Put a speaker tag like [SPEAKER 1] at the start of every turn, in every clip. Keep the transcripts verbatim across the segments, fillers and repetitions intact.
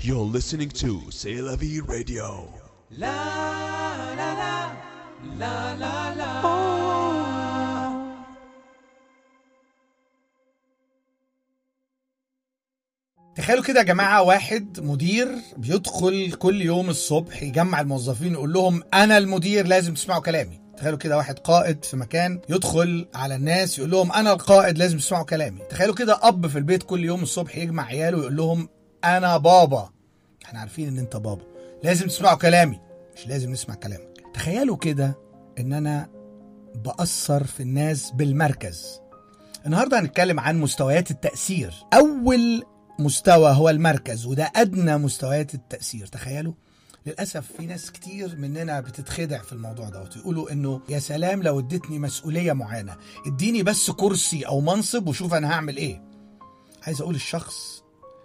[SPEAKER 1] You're listening to C'est la vie radio.
[SPEAKER 2] La la la la la la.
[SPEAKER 3] تخيلوا كده يا جماعة، واحد مدير بيدخل كل يوم الصبح يجمع الموظفين يقول لهم أنا المدير لازم تسمعوا كلامي. تخيلوا كده واحد قائد في مكان يدخل على الناس يقول لهم أنا القائد لازم تسمعوا كلامي. تخيلوا كده أب في البيت كل يوم الصبح يجمع عياله ويقول لهم أنا بابا، احنا عارفين ان انت بابا، لازم تسمعوا كلامي، مش لازم نسمع كلامك. تخيلوا كده ان انا بأثر في الناس بالمركز. النهاردة هنتكلم عن مستويات التأثير. أول مستوى هو المركز، وده أدنى مستويات التأثير. تخيلوا للأسف في ناس كتير مننا بتتخدع في الموضوع ده وتقولوا إنه يا سلام لو ادتني مسؤولية معينة، اديني بس كرسي أو منصب وشوف أنا هعمل إيه. عايز أقول الشخص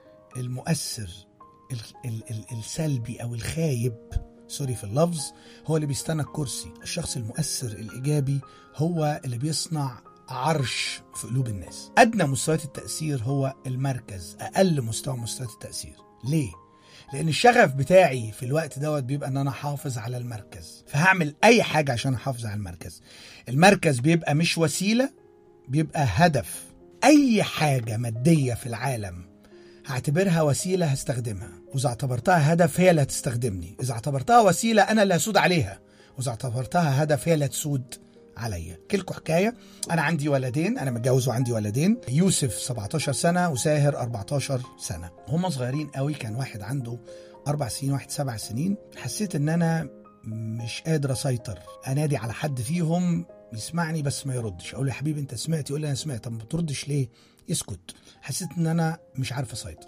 [SPEAKER 3] المؤثر ال ال ال السلبي أو الخايب، سوري في اللفظ، هو اللي بيستنى الكرسي. الشخص المؤثر الإيجابي هو اللي بيصنع عرش في قلوب الناس. أدنى مستويات التأثير هو المركز، أقل مستوى مستويات التأثير. ليه؟ لأن الشغف بتاعي في الوقت دوت بيبقى أن أنا أحافظ على المركز، فهعمل أي حاجة عشان أحافظ على المركز. المركز بيبقى مش وسيلة، بيبقى هدف. أي حاجة مادية في العالم هعتبرها وسيلة هستخدمها، وإذا اعتبرتها هدف هي اللي هتستخدمني. إذا اعتبرتها وسيلة أنا اللي هسود عليها، وإذا اعتبرتها هدف هي اللي هتسود عليا. كلكم حكاية، أنا عندي ولدين، أنا متجوز وعندي ولدين، يوسف سبعتاشر سنة وساهر أربعتاشر سنة. هم صغيرين قوي، كان واحد عنده أربع سنين واحد سبع سنين. حسيت إن أنا مش قادر أسيطر، أنادي على حد فيهم يسمعني بس ما يردش، أقول له يا حبيبي أنت سمعت؟ يقول لي أنا سمعت. طب ما بتردش ليه؟ يسكت. حسيت إن أنا مش عارف أسيطر،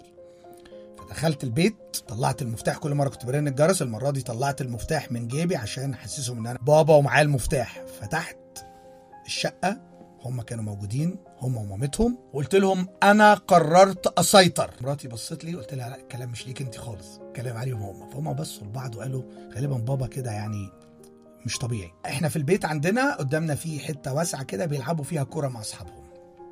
[SPEAKER 3] فدخلت البيت، طلعت المفتاح. كل مرة كنت برن الجرس، المرة دي طلعت المفتاح من جيبي عشان أحسسهم إن أنا بابا ومعايا المفتاح. فتحت الشقة، هم كانوا موجودين، هم ومامتهم، وقلت لهم أنا قررت أسيطر. مراتي بصت لي قلت لها لا، الكلام مش ليك أنت خالص، الكلام عليهم هم. فهم بصوا لبعض وقالوا غالبا بابا كده يعني مش طبيعي. احنا في البيت عندنا قدامنا في حتة واسعة كده بيلعبوا فيها كورة مع أصحابهم.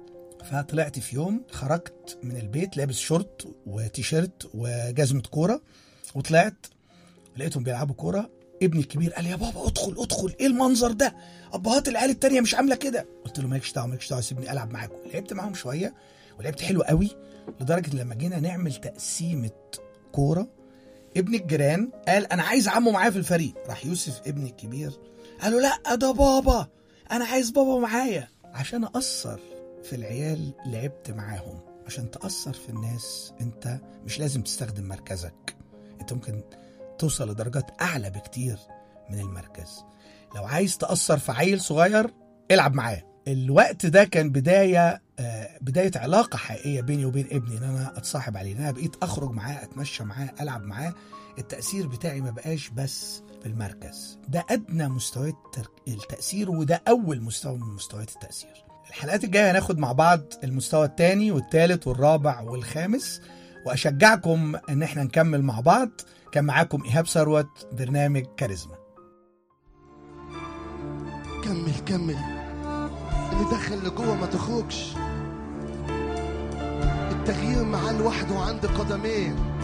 [SPEAKER 3] فطلعت في يوم، خرجت من البيت لابس شورت وتيشيرت وجزمة كورة، وطلعت لقيتهم بيلعبوا كورة. ابني الكبير قال يا بابا ادخل ادخل، ايه المنظر ده؟ ابهات العيال التانية مش عاملة كده. قلت له مالكش دعوة مالكش دعوة، سيبني العب معاكم. لعبت معاهم شوية ولعبت حلو قوي، لدرجة لما جينا نعمل تقسيمة كورة ابن الجيران قال انا عايز عمه معايا في الفريق. راح يوسف ابني الكبير قال له لا ده بابا، انا عايز بابا معايا. عشان اثر في العيال لعبت معاهم. عشان تأثر في الناس انت مش لازم تستخدم مركزك، انت ممكن توصل لدرجات اعلى بكتير من المركز. لو عايز تأثر في عيل صغير العب معاه. الوقت ده كان بداية آه بداية علاقة حقيقية بيني وبين ابني، ان انا اتصاحب عليه، ان انا بقيت اخرج معاه، اتمشى معاه، العب معاه. التأثير بتاعي ما بقاش بس في المركز. ده ادنى مستويات التأثير، وده اول مستوى من مستويات التأثير. الحلقات الجاية هناخد مع بعض المستوى الثاني والثالث والرابع والخامس، وأشجعكم أن احنا نكمل مع بعض. كان معاكم إيهاب ثروت، برنامج كاريزما.
[SPEAKER 4] كمل كمل، اللي دخل لجوه ما تخرجش. التغيير معاه لوحده عند قدمين.